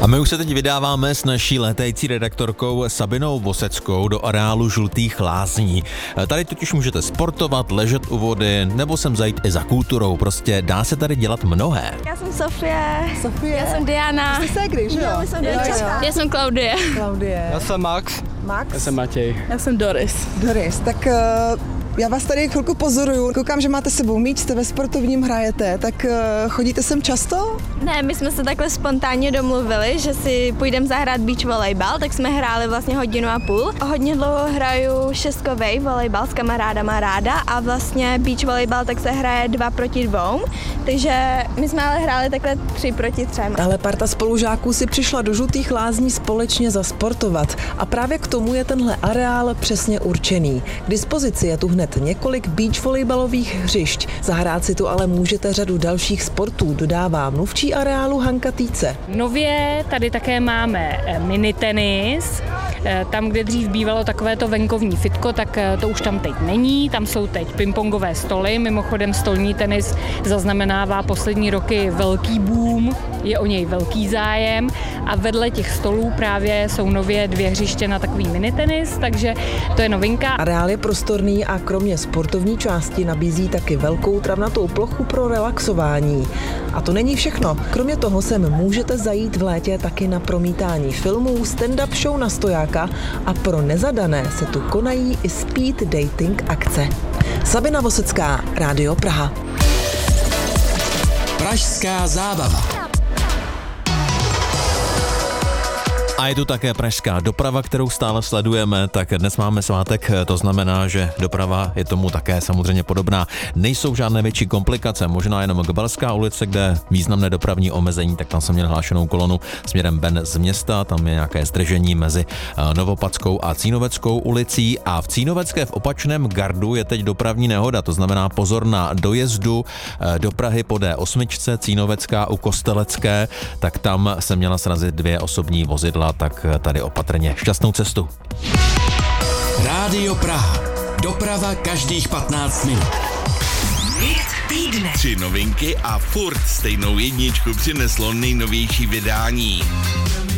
A my už se teď vydáváme s naší létající redaktorkou Sabinou Voseckou do areálu Žlutých lázní. Tady totiž můžete sportovat, ležet u vody nebo sem zajít i za kulturou. Prostě dá se tady dělat mnohé. Já jsem Sofie. Já jsem Diana. Jste ségry, že jo? Já jsem Klaudie. Já jsem Max. Já jsem Matěj. Já jsem Doris. Tak já vás tady chvilku pozoruju. Koukám, že máte s sebou míč, jste ve sportovním, hrajete, tak chodíte sem často? Ne, my jsme se takhle spontánně domluvili, že si půjdeme zahrát beach volejbal, tak jsme hráli vlastně 1,5 hodiny. Hodně dlouho hraju šestkovej volejbal s kamarádama ráda a vlastně beach volejbal tak se hraje 2 proti 2, takže my jsme ale hráli takhle 3 proti 3. Ale parta spolužáků si přišla do Žlutých lázní společně zasportovat a právě k tomu je tenhle areál přesně určený. K dispozici je tu hned několik beach volejbalových hřišť. Zahrát si tu ale můžete řadu dalších sportů, dodává mluvčí areálu Hanka Týce. Nově tady také máme minitenis. Tam, kde dřív bývalo takovéto venkovní fitko, tak to už tam teď není. Tam jsou teď pingpongové stoly. Mimochodem stolní tenis zaznamenává poslední roky velký boom, je o něj velký zájem a vedle těch stolů právě jsou nově 2 hřiště na takový minitenis, takže to je novinka. Areál je prostorný a kromě sportovní části nabízí taky velkou travnatou plochu pro relaxování. A to není všechno. Kromě toho sem můžete zajít v létě taky na promítání filmů, stand-up show na stojáka a pro nezadané se tu konají i speed dating akce. Sabina Vosecká, Rádio Praha. Pražská zábava. A je tu také pražská doprava, kterou stále sledujeme, tak dnes máme svátek, to znamená, že doprava je tomu také samozřejmě podobná. Nejsou žádné větší komplikace, možná jenom Gbalská ulice, kde významné dopravní omezení, tak tam jsem měl hlášenou kolonu směrem ven z města, tam je nějaké zdržení mezi Novopadskou a Cínoveckou ulicí a v Cínovecké v opačném gardu je teď dopravní nehoda, to znamená pozor na dojezdu do Prahy po D8, Cínovecká u Kostelecké, tak tam se měla srazit 2 osobní vozidla, tak tady opatrně. Šťastnou cestu. Rádio Praha. Doprava každých 15 minut. Hit týdne. 3 novinky a furt stejnou jedničku přineslo nejnovější vydání.